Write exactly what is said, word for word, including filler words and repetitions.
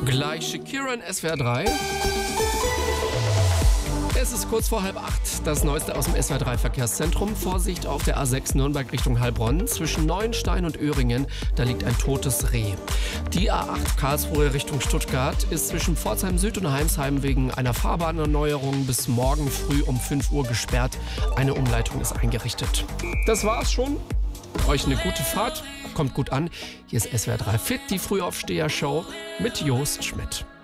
Gleich Shakira in S W R drei. Es ist kurz vor halb acht. Das Neueste aus dem S W R drei Verkehrszentrum. Vorsicht auf der A sechs Nürnberg Richtung Heilbronn. Zwischen Neuenstein und Öhringen, da liegt ein totes Reh. Die A acht Karlsruhe Richtung Stuttgart ist zwischen Pforzheim Süd und Heimsheim wegen einer Fahrbahnerneuerung bis morgen früh um fünf Uhr gesperrt. Eine Umleitung ist eingerichtet. Das war's schon. Euch eine gute Fahrt. Kommt gut an. Hier ist S W R drei Fit, die Frühaufsteher-Show mit Jost Schmidt.